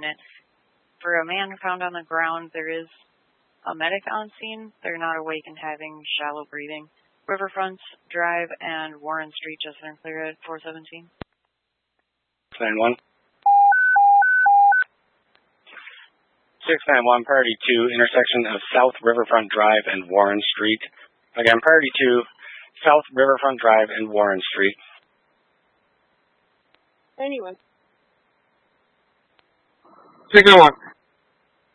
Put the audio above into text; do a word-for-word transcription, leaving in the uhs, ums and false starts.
unit. For a man found on the ground, there is a medic on scene. They're not awake and having shallow breathing. Riverfront Drive and Warren Street just been cleared at four seventeen. nine one. six nine one, priority two, intersection of South Riverfront Drive and Warren Street. Again, priority two, South Riverfront Drive and Warren Street. Anyone. six nine one.